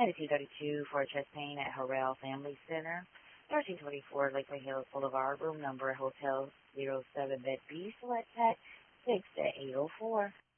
9232 for Chastain at Harrell Family Center, 1324 Lakeland Hills Boulevard, room number Hotel 07 Bed B, select tech 6 at 804.